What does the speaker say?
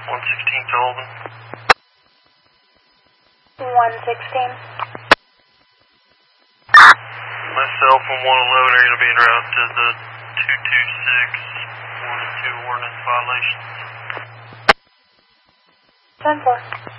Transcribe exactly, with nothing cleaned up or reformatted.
one sixteen to Holden. one sixteen. Myself and one eleven are going to be en route to the two two six one two ordinance violations. ten four.